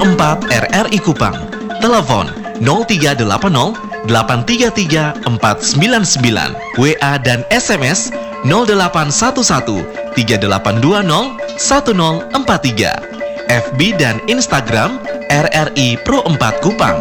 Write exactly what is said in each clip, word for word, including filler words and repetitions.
empat R R I Kupang. Telepon nol tiga delapan nol delapan tiga tiga empat sembilan sembilan. W A dan S M S nol delapan satu satu tiga delapan dua nol satu nol empat tiga. F B dan Instagram R R I Pro empat Kupang.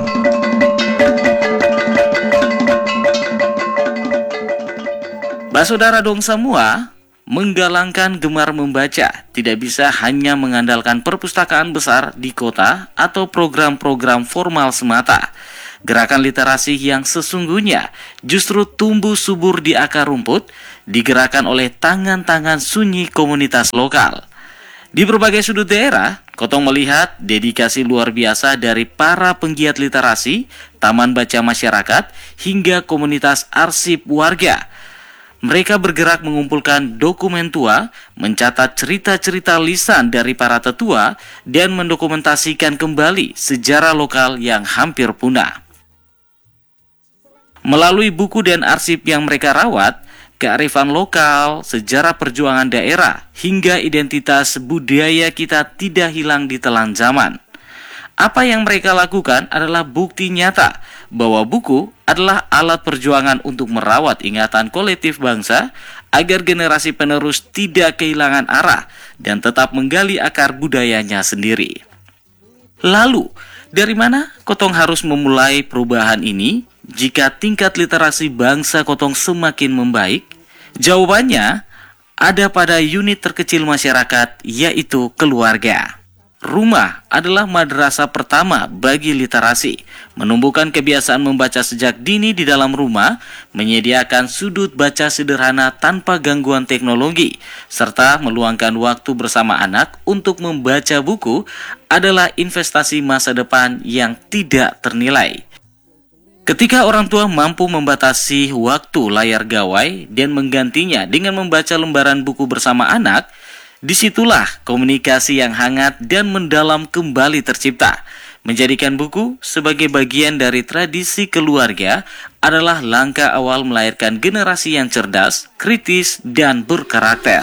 Basudara dong semua, menggalangkan gemar membaca tidak bisa hanya mengandalkan perpustakaan besar di kota atau program-program formal semata. Gerakan literasi yang sesungguhnya justru tumbuh subur di akar rumput, digerakkan oleh tangan-tangan sunyi komunitas lokal. Di berbagai sudut daerah, Kotong melihat dedikasi luar biasa dari para penggiat literasi, taman baca masyarakat, hingga komunitas arsip warga. Mereka bergerak mengumpulkan dokumen tua, mencatat cerita-cerita lisan dari para tetua, dan mendokumentasikan kembali sejarah lokal yang hampir punah. Melalui buku dan arsip yang mereka rawat, kearifan lokal, sejarah perjuangan daerah, hingga identitas budaya kita tidak hilang di telan zaman. Apa yang mereka lakukan adalah bukti nyata bahwa buku adalah alat perjuangan untuk merawat ingatan kolektif bangsa agar generasi penerus tidak kehilangan arah dan tetap menggali akar budayanya sendiri. Lalu, dari mana Kotong harus memulai perubahan ini jika tingkat literasi bangsa Kotong semakin membaik? Jawabannya ada pada unit terkecil masyarakat, yaitu keluarga. Rumah adalah madrasah pertama bagi literasi. Menumbuhkan kebiasaan membaca sejak dini di dalam rumah, menyediakan sudut baca sederhana tanpa gangguan teknologi, serta meluangkan waktu bersama anak untuk membaca buku adalah investasi masa depan yang tidak ternilai. Ketika orang tua mampu membatasi waktu layar gawai dan menggantinya dengan membaca lembaran buku bersama anak, disitulah komunikasi yang hangat dan mendalam kembali tercipta. Menjadikan buku sebagai bagian dari tradisi keluarga adalah langkah awal melahirkan generasi yang cerdas, kritis, dan berkarakter.